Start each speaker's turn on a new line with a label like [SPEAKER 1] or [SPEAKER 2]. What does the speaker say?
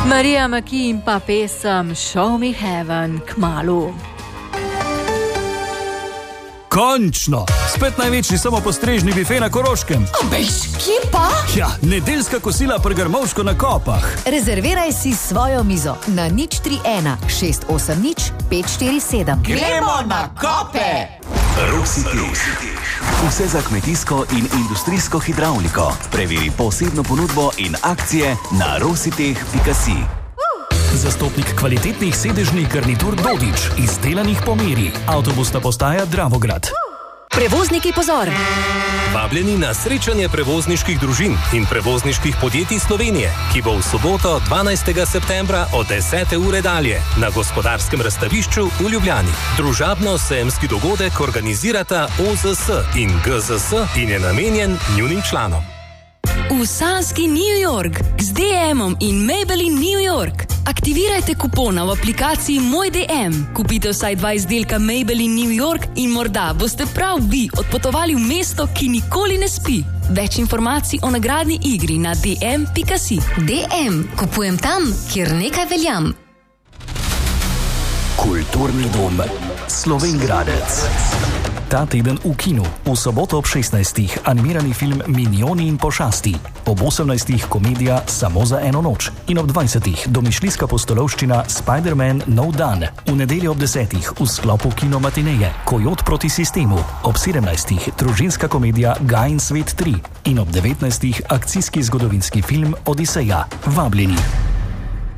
[SPEAKER 1] Marija Maki in pa pesem Show Me Heaven kmalu.
[SPEAKER 2] Končno! Spet največji samopostrežni bife na Koroškem.
[SPEAKER 3] Bež, kje pa?
[SPEAKER 2] Ja, nedeljska kosila pri Grmovško na Kopah.
[SPEAKER 3] Rezerviraj si svojo mizo na 031 680 547.
[SPEAKER 4] Gremo na Kope!
[SPEAKER 5] Rositeh. Vse za kmetijsko in industrijsko hidravliko. Preveri posebno ponudbo in akcije na rositeh.si.
[SPEAKER 2] Zastopnik kvalitetnih sedežnih garnitur Dodič, izdelanih po meri. Avtobusna postaja Dravograd.
[SPEAKER 3] Prevozniki, pozor!
[SPEAKER 6] Vabljeni na srečanje prevozniških družin in prevozniških podjetij Slovenije, ki bo v soboto 12. septembra od 10. ure dalje na Gospodarskem razstavišču v Ljubljani. Družabno-sejemski dogodek organizirata OZS in GZS in je namenjen njunim članom.
[SPEAKER 7] V sanski New York z DM-om in Maybelline New York. Aktivirajte kupona v aplikaciji Moj DM. Kupite vsaj 2 izdelka Maybelline New York in morda boste prav vi odpotovali v mesto, ki nikoli ne spi. Več informacij o nagradni igri na dm.si.
[SPEAKER 3] DM, kupujem tam, kjer nekaj veljam.
[SPEAKER 5] Kulturni dom Slovenj Gradec.
[SPEAKER 2] Ta teden v kinu. V soboto ob 16. animirani film Minjoni in pošasti. Ob 18. komedija Samo za eno noč. In ob 20. domišljijska postolovščina Spider-Man No Dan. V nedeljo ob 10. v sklopu kino matineje Kojot proti sistemu. Ob 17. družinska komedija Gaj in svet 3. In ob 19. akcijski zgodovinski film Odiseja. Vabljeni.